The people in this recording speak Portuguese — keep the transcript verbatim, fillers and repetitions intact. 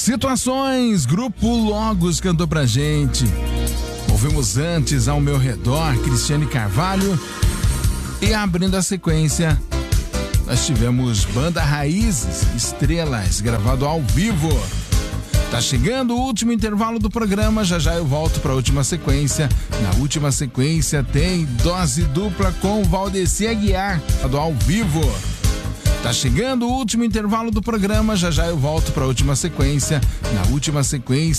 Situações, Grupo Logos cantou pra gente. Ouvimos antes Ao Meu Redor, Cristiane Carvalho. E abrindo a sequência, nós tivemos Banda Raízes, Estrelas, gravado ao vivo. Tá chegando o último intervalo do programa, já já eu volto para a última sequência. Na última sequência tem Dose Dupla com Valdeci Aguiar, do ao vivo. Tá chegando o último intervalo do programa, já já eu volto para a última sequência. Na última sequência